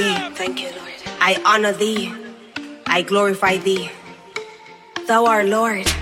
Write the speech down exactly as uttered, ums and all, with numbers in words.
thee. Thank you, Lord. I honor thee. I glorify thee. Thou art Lord.